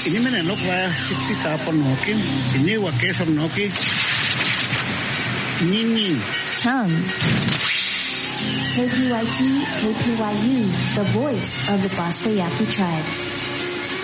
Inimene nokwa sitti taponoki, inewa kesornoki, Ning. Chum. KPYT, KPYU, the voice of the Bosco Yaqui tribe.